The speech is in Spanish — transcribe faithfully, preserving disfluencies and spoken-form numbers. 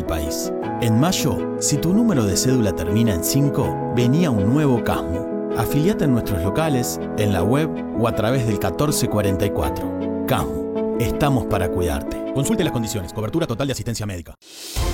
país. En mayo, si tu número de cédula termina en cinco, venía un nuevo CASMU. Afiliate en nuestros locales, en la web o a través del catorce cuarenta y cuatro. CASMU. Estamos para cuidarte. Consulte las condiciones. Cobertura total de asistencia médica.